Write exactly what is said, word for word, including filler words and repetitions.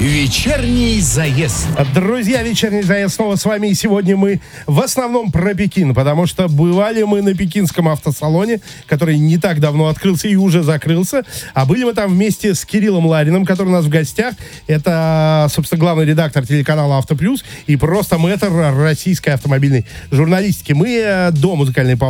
Вечерний заезд. Друзья, вечерний заезд снова с вами. И сегодня мы в основном про Пекин, потому что бывали мы на пекинском автосалоне, который не так давно открылся и уже закрылся. А были мы там вместе с Кириллом Лариным, который у нас в гостях. Это, собственно, главный редактор телеканала «Автоплюс» и просто мэтр российской автомобильной журналистики. Мы до музыкальной паузы